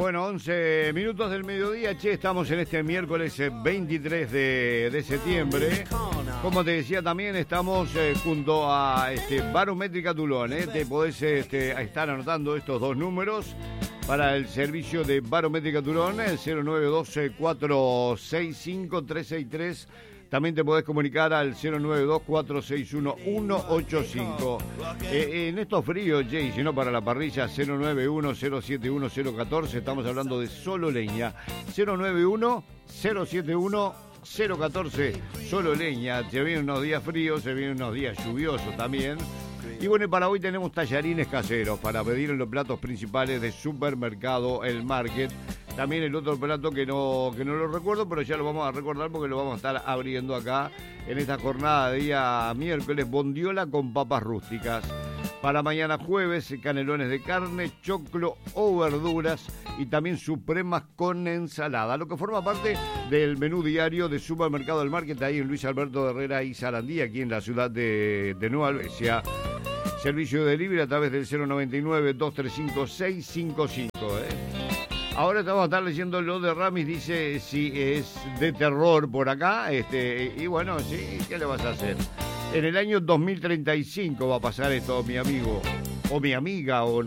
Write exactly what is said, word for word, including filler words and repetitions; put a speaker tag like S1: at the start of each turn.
S1: Bueno, once minutos del mediodía, che, estamos en este miércoles veintitrés de, de septiembre. Como te decía también, estamos eh, junto a este, Barométrica Tulón, eh. Te podés este, estar anotando estos dos números para el servicio de Barométrica Tulón, el cero nueve uno dos, cuatro seis cinco, tres seis tres. También te podés comunicar al cero nueve dos, cuatro seis uno, uno ocho cinco. Eh, en estos fríos, Jay, si no para la parrilla, cero nueve uno, cero siete uno, cero uno cuatro. Estamos hablando de solo leña. cero nueve uno, cero siete uno, cero uno cuatro. Solo leña. Se vienen unos días fríos, se vienen unos días lluviosos también. Y bueno, para hoy tenemos tallarines caseros para pedir en los platos principales de Supermercado El Market. También el otro plato que no, que no lo recuerdo, pero ya lo vamos a recordar porque lo vamos a estar abriendo acá en esta jornada de día miércoles, bondiola con papas rústicas. Para mañana jueves, canelones de carne, choclo o verduras y también supremas con ensalada, lo que forma parte del menú diario de Supermercado del Market, ahí en Luis Alberto Herrera y Sarandí, aquí en la ciudad de, de Nueva Albesia. Servicio de delivery a través del cero nueve nueve, dos tres cinco, seis cinco cinco. ¿eh? Ahora estamos a estar leyendo lo de Ramis, dice si es de terror por acá, este, y bueno, sí, ¿qué le vas a hacer? En el año dos mil treinta y cinco va a pasar esto, mi amigo, o mi amiga, o